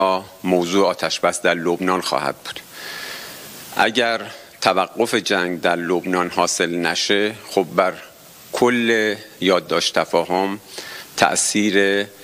موضوع آتش بس در لبنان خواهد بود. اگر توقف جنگ در لبنان حاصل نشه، خب بر کل یادداشت تفاهم تأثیر